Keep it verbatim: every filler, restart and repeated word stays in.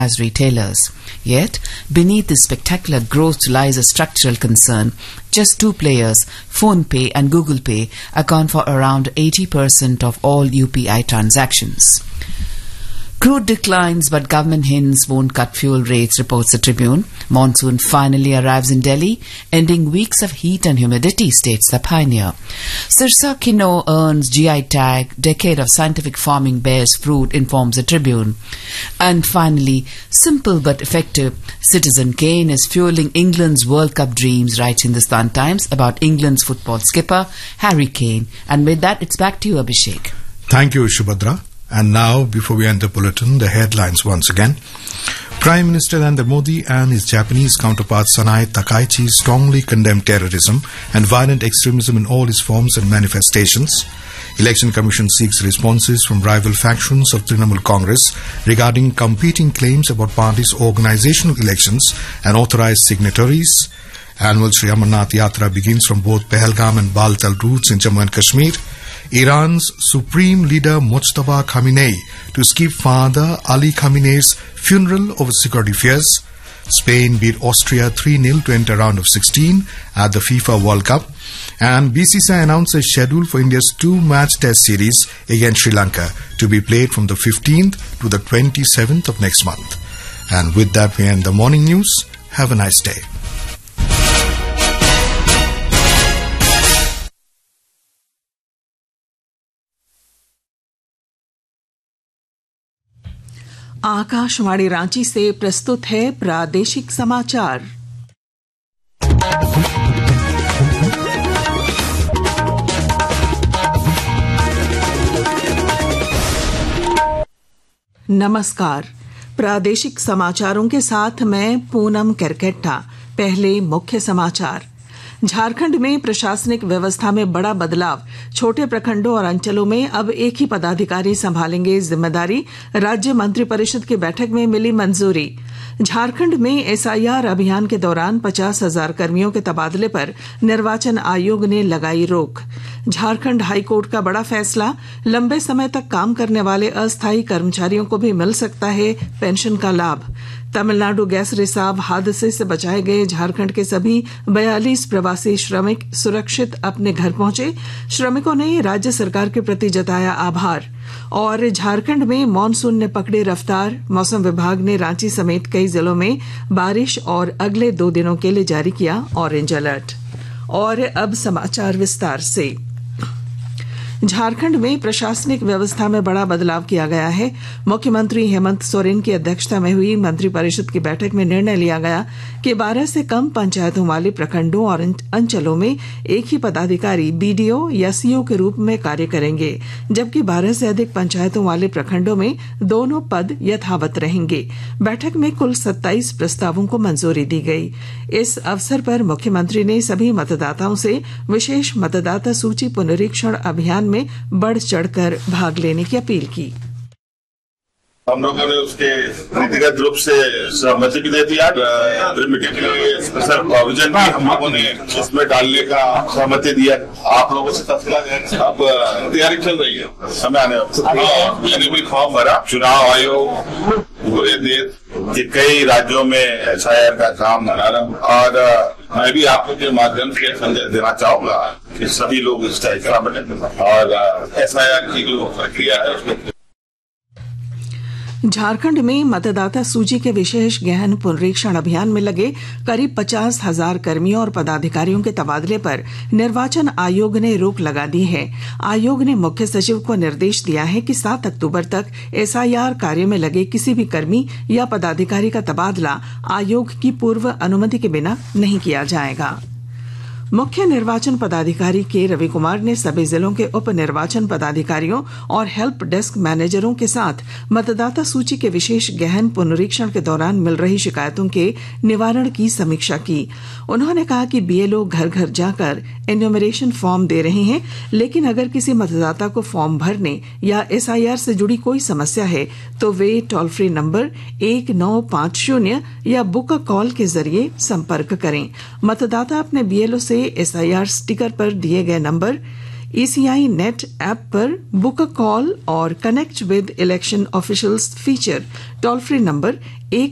as retailers. Yet, beneath this spectacular growth lies a structural concern. Just two players, PhonePe and Google Pay, account for around eighty percent of all U P I transactions. Crude declines, but government hints won't cut fuel rates, reports the Tribune. Monsoon finally arrives in Delhi, ending weeks of heat and humidity, states the Pioneer. Sirsa Quinoa earns G I tag, decade of scientific farming bears fruit, informs the Tribune. And finally, simple but effective, Citizen Kane is fueling England's World Cup dreams, writes Hindustan Times about England's football skipper, Harry Kane. And with that, it's back to you, Abhishek. Thank you, Shubhadra. And now, before we end the bulletin, the headlines once again. Prime Minister Narendra Modi and his Japanese counterpart Sanae Takaichi strongly condemned terrorism and violent extremism in all its forms and manifestations. Election Commission seeks responses from rival factions of Trinamool Congress regarding competing claims about parties' organizational elections and authorized signatories. Annual Sri Amarnath Yatra begins from both Pahalgam and Baltal routes in Jammu and Kashmir. Iran's Supreme Leader Mojtaba Khamenei to skip Father Ali Khamenei's funeral over security fears. Spain beat Austria three nil to enter round of sixteen at the FIFA World Cup. And B C C I announced a schedule for India's two-match test series against Sri Lanka to be played from the fifteenth to the twenty-seventh of next month. And with that, we end the morning news. Have a nice day. Akashvani Ranchi से प्रस्तुत है प्रादेशिक समाचार। नमस्कार, प्रादेशिक समाचारों के साथ मैं पूनम करकेट्टा। पहले मुख्य समाचार। झारखंड में प्रशासनिक व्यवस्था में बड़ा बदलाव, छोटे प्रखंडों और अंचलों में अब एक ही पदाधिकारी संभालेंगे जिम्मेदारी, राज्य मंत्रिपरिषद की बैठक में मिली मंजूरी। झारखंड में एसआईआर अभियान के दौरान पचास हजार कर्मियों के तबादले पर निर्वाचन आयोग ने लगाई रोक। झारखंड हाईकोर्ट का बड़ा फैसला, लंबे समय तक काम करने वाले अस्थायी कर्मचारियों को भी मिल सकता है पेंशन का लाभ। तमिलनाडु गैस रिसाव हादसे से बचाए गए झारखंड के सभी बयालीस प्रवासी श्रमिक सुरक्षित अपने घर पहुंचे। श्रमिकों ने राज्य सरकार के प्रति जताया आभार। और झारखंड में मॉनसून ने पकड़ी रफ्तार, मौसम विभाग ने रांची समेत कई जिलों में बारिश और अगले दो दिनों के लिए जारी किया ऑरेंज अलर्ट। और अब समाचार विस्तार से। झारखंड में प्रशासनिक व्यवस्था में बड़ा बदलाव किया गया है। मुख्यमंत्री हेमंत सोरेन की अध्यक्षता में हुई मंत्रिपरिषद की बैठक में निर्णय लिया गया कि बारह से कम पंचायतों वाले प्रखंडों और अंचलों में एक ही पदाधिकारी बीडीओ या सीओ के रूप में कार्य करेंगे, जबकि बारह से अधिक पंचायतों वाले प्रखंडों में दोनों पद यथावत रहेंगे। बैठक में कुल सत्ताईस प्रस्तावों को मंजूरी दी गई। इस अवसर पर मुख्यमंत्री ने सभी मतदाताओं से विशेष मतदाता सूची पुनरीक्षण अभियान में बढ़ चढ़कर भाग लेने की अपील की। हम लोगों ने उसके नीतिगत रूप से सहमति भी दे दिया। मीटिंग के लिए स्पेशल प्रोविजन भी हम लोगों ने उसमें डालने का सहमति दिया। आप लोगों से तफसीलात अब तैयारी चल रही है, समय आने मैंने भी फॉर्म भरा। चुनाव आयोग पूरे देश के कई राज्यों में एसआईआर का काम आरंभ, और मैं भी आपको के माध्यम से संदेश देना चाहूंगा कि सभी लोग इसका हिस्सा बने और एसआईआर की जो प्रक्रिया है उसमें। झारखंड में मतदाता सूची के विशेष गहन पुनरीक्षण अभियान में लगे करीब पचास हजार कर्मियों और पदाधिकारियों के तबादले पर निर्वाचन आयोग ने रोक लगा दी है। आयोग ने मुख्य सचिव को निर्देश दिया है कि सात अक्टूबर तक एसआईआर कार्य में लगे किसी भी कर्मी या पदाधिकारी का तबादला आयोग की पूर्व अनुमति के बिना नहीं किया जाएगा। मुख्य निर्वाचन पदाधिकारी के रवि कुमार ने सभी जिलों के उप निर्वाचन पदाधिकारियों और हेल्प डेस्क मैनेजरों के साथ मतदाता सूची के विशेष गहन पुनरीक्षण के दौरान मिल रही शिकायतों के निवारण की समीक्षा की। उन्होंने कहा कि बीएलओ घर घर जाकर एन्यूमरेशन फॉर्म दे रहे हैं, लेकिन अगर किसी मतदाता को फॉर्म भरने या एसआईआर से जुड़ी कोई समस्या है तो वे टोल फ्री नंबर एक नौ पांच शून्य या बुक कॉल के जरिए संपर्क करें। मतदाता अपने बीएलओ से एसआईआर स्टिकर पर दिए गए नंबर ईसीआई नेट ऐप पर बुक अ कॉल और connect with election officials feature toll free number एक